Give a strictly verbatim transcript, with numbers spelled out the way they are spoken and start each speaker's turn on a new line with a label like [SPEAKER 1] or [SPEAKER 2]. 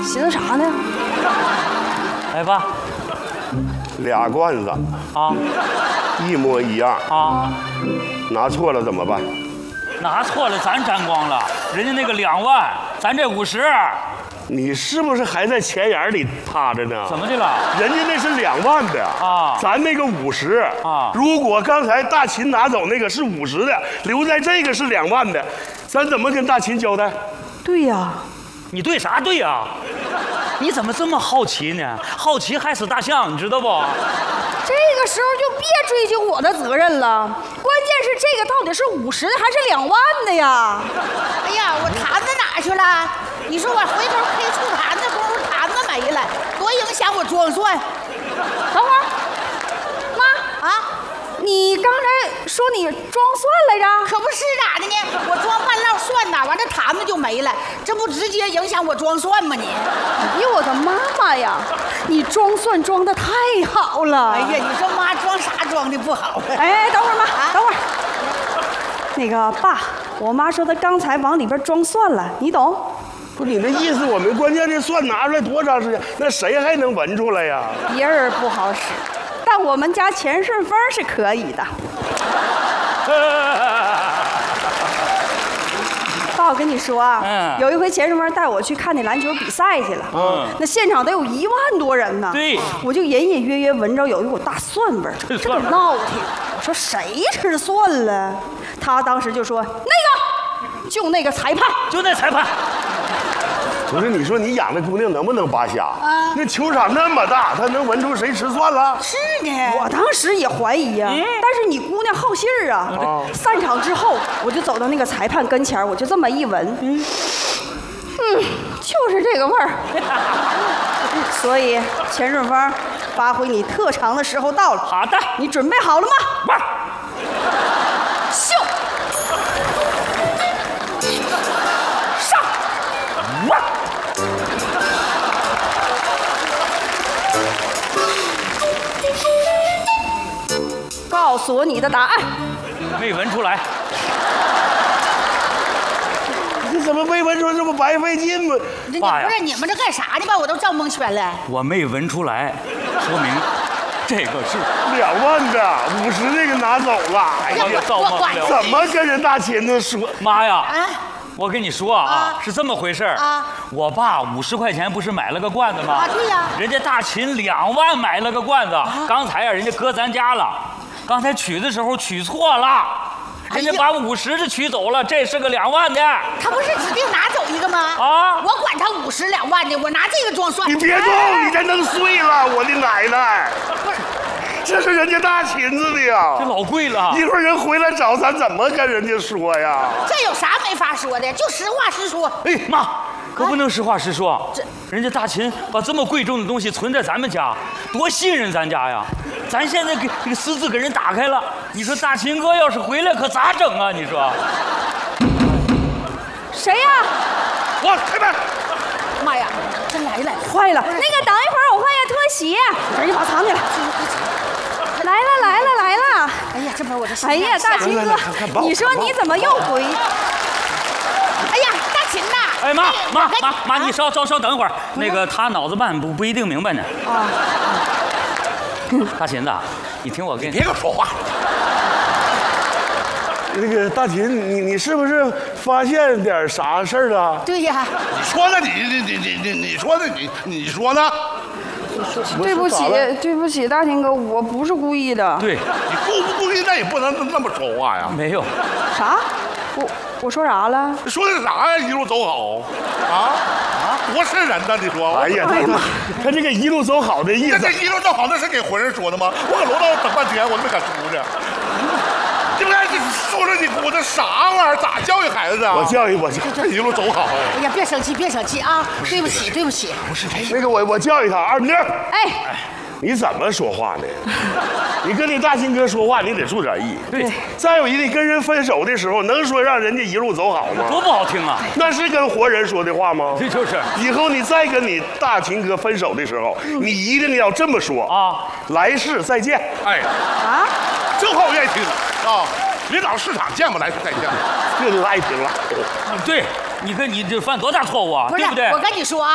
[SPEAKER 1] 寻思啥呢？
[SPEAKER 2] 来吧，
[SPEAKER 3] 俩罐子
[SPEAKER 2] 啊
[SPEAKER 3] 一模一样，
[SPEAKER 2] 啊，
[SPEAKER 3] 拿错了怎么办？
[SPEAKER 2] 拿错了咱沾光了，人家那个两万，咱这五十，
[SPEAKER 3] 你是不是还在钱眼里趴着呢？
[SPEAKER 2] 怎么的了？
[SPEAKER 3] 人家那是两万的
[SPEAKER 2] 啊
[SPEAKER 3] 咱那个五十
[SPEAKER 2] 啊
[SPEAKER 3] 如果刚才大秦拿走那个是五十的，留在这个是两万的，咱怎么跟大秦交代？
[SPEAKER 1] 对呀，
[SPEAKER 2] 你对啥对呀、你怎么这么好奇呢？好奇害死大象，你知道不？
[SPEAKER 1] 这个时候就别追究我的责任了。关键是这个到底是五十的还是两万的呀？
[SPEAKER 4] 哎呀，我坛子哪去了？你说我回头黑出坛子功夫，坛子没了，多影响我装蒜。
[SPEAKER 1] 等会儿，妈
[SPEAKER 4] 啊，
[SPEAKER 1] 你刚才说你装蒜来着？
[SPEAKER 4] 可不是咋的呢？我装半烙蒜呐，完这坛子就没了，这不直接影响我装蒜吗你？
[SPEAKER 1] 哎呦我的妈妈呀！你装蒜装的太好了！
[SPEAKER 4] 哎呀，你说妈装啥装的不好？
[SPEAKER 1] 哎，等会儿妈，
[SPEAKER 4] 啊
[SPEAKER 1] 等会儿。那个爸，我妈说她刚才往里边装蒜了，你懂？
[SPEAKER 3] 不是你的意思，我们关键这蒜拿出来多长时间？那谁还能闻出来呀？
[SPEAKER 1] 别人不好使，但我们家钱顺风是可以的。爸，我跟你说啊，
[SPEAKER 2] 嗯
[SPEAKER 1] 有一回钱顺风带我去看那篮球比赛去了，
[SPEAKER 2] 嗯
[SPEAKER 1] 那现场得有一万多人呢。
[SPEAKER 2] 对
[SPEAKER 1] 我就隐隐约约闻着有一股大蒜味儿，这
[SPEAKER 2] 蒜味儿
[SPEAKER 1] 可闹挺。我说谁吃蒜了？他当时就说那个，就那个裁判。
[SPEAKER 2] 就那裁判，
[SPEAKER 3] 不是，你说你养的姑娘能不能扒瞎？
[SPEAKER 4] 啊
[SPEAKER 3] 那球场那么大，她能闻出谁吃蒜了？
[SPEAKER 4] 是呢。
[SPEAKER 1] 我当时也怀疑呀、
[SPEAKER 2] 嗯
[SPEAKER 1] 但是你姑娘好信儿啊。
[SPEAKER 3] 哦
[SPEAKER 1] 散场之后，我就走到那个裁判跟前儿，我就这么一闻，嗯，嗯，就是这个味儿。所以钱顺风，发挥你特长的时候到了。
[SPEAKER 2] 好的，
[SPEAKER 1] 你准备好了吗？
[SPEAKER 2] 玩。
[SPEAKER 1] 秀！
[SPEAKER 2] 上，玩。
[SPEAKER 1] 告诉我你的答案。
[SPEAKER 2] 没闻出来，
[SPEAKER 3] 你怎么没闻出？这不白费劲吗？
[SPEAKER 4] 这
[SPEAKER 2] 爸呀
[SPEAKER 4] 不是你们这干啥呢吧？我都照蒙圈了。
[SPEAKER 2] 我没闻出来，说明这个是
[SPEAKER 3] 两万的，五十那个拿走了。哎
[SPEAKER 2] 我
[SPEAKER 3] 呀，
[SPEAKER 2] 造梦了。
[SPEAKER 3] 怎么跟人大秦子说？
[SPEAKER 2] 妈呀！
[SPEAKER 4] 啊，
[SPEAKER 2] 我跟你说啊，
[SPEAKER 4] 啊
[SPEAKER 2] 是这么回事儿
[SPEAKER 4] 啊。
[SPEAKER 2] 我爸五十块钱不是买了个罐子吗？
[SPEAKER 4] 啊对呀
[SPEAKER 2] 人家大秦两万买了个罐子，刚才啊，人家搁咱家了，刚才取的时候取错了，人家
[SPEAKER 4] 哎呀
[SPEAKER 2] 把五十的取走了，这是个两万的。
[SPEAKER 4] 他不是指定拿走一个吗？
[SPEAKER 2] 啊
[SPEAKER 4] 我管他五十两万的，我拿这个装蒜。
[SPEAKER 3] 你别动，你这弄碎了，我的奶奶！这是人家大秦子的
[SPEAKER 2] 这
[SPEAKER 3] 呀，
[SPEAKER 2] 老贵了。
[SPEAKER 3] 一会儿人回来找咱，怎么跟人家说呀？
[SPEAKER 4] 这有啥没法说的？就实话实说。
[SPEAKER 2] 哎妈，可不能实话实说。
[SPEAKER 4] 这
[SPEAKER 2] 人家大秦把这么贵重的东西存在咱们家，多信任咱家呀！咱现在给这个私自给人打开了，你说大秦哥要是回来可咋整啊？你说？
[SPEAKER 1] 谁呀、
[SPEAKER 3] 我开门。
[SPEAKER 4] 妈呀，真来了！
[SPEAKER 1] 坏了，那个等一会儿我换下拖鞋，赶紧把它藏起来。来了来了来了！
[SPEAKER 4] 哎呀，这不是我这心
[SPEAKER 1] 哎呀，大秦哥
[SPEAKER 3] 来来来看看，帮我
[SPEAKER 1] 你说你怎么又回？
[SPEAKER 4] 哎呀，大秦呐！
[SPEAKER 2] 哎妈妈
[SPEAKER 4] 我跟
[SPEAKER 2] 妈妈，你
[SPEAKER 4] 啊
[SPEAKER 2] 稍稍稍等一会儿，那个他脑子慢，不不一定明白呢。
[SPEAKER 1] 啊，
[SPEAKER 2] 大秦子，你听我跟你
[SPEAKER 5] 别给我说话！
[SPEAKER 3] 那个大秦，你你是不是发现点啥事儿了？
[SPEAKER 4] 对呀，
[SPEAKER 5] 你说呢？你你你你你你说呢？你你说呢？
[SPEAKER 1] 对不起
[SPEAKER 3] 咋了，
[SPEAKER 1] 对不起，大秦哥，我不是故意的。
[SPEAKER 2] 对，
[SPEAKER 5] 你故不故意那也不能那么说话呀！
[SPEAKER 2] 没有，
[SPEAKER 1] 啥？我我说啥了？
[SPEAKER 5] 说的啥呀？一路走好啊啊！多瘆人呐！你说？
[SPEAKER 3] 哎呀，他他他这个一路走好的意思
[SPEAKER 5] 那这，一路走好，那是给浑人说的吗？我搁楼道等半天，我都没敢出去。你不看，你说说你姑这啥玩意儿？咋教育孩子啊？
[SPEAKER 3] 我教育我教
[SPEAKER 5] 这一路走好。
[SPEAKER 4] 哎呀，别生气，别生气啊！对不起，对不起。
[SPEAKER 3] 那个我我教育他，二明，
[SPEAKER 1] 哎，
[SPEAKER 3] 你怎么说话呢？你跟你大秦哥说话，你得注点意。
[SPEAKER 2] 对，
[SPEAKER 3] 再有一个，你跟人分手的时候，能说让人家一路走好吗？
[SPEAKER 2] 多不好听啊！
[SPEAKER 3] 那是跟活人说的话吗？
[SPEAKER 2] 这就是
[SPEAKER 3] 以后你再跟你大秦哥分手的时候，你一定要这么说
[SPEAKER 2] 啊！
[SPEAKER 3] 来世再见。
[SPEAKER 5] 哎，
[SPEAKER 1] 啊，
[SPEAKER 5] 这话我愿意听啊！领导市场见不来世再见。
[SPEAKER 3] 这就爱听了。
[SPEAKER 2] 对，你看你这犯多大错误啊，
[SPEAKER 4] 不是
[SPEAKER 2] 对不对？
[SPEAKER 4] 我跟你说啊。